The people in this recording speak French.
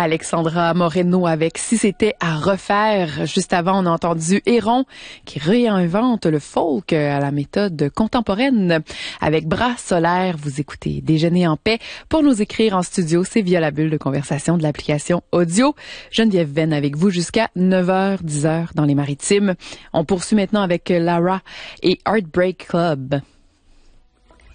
Alexandra Moreno avec Si c'était à refaire. Juste avant, on a entendu Héron qui réinvente le folk à la méthode contemporaine. Avec Bras solaire, vous écoutez Déjeuner en paix. Pour nous écrire en studio, c'est via la bulle de conversation de l'application audio. Geneviève Venn avec vous jusqu'à 9h, 10h dans les Maritimes. On poursuit maintenant avec Lara et Heartbreak Club.